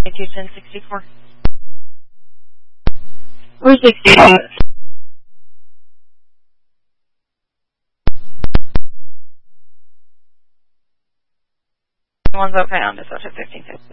1064. We're 60. One's okay on this, 1550.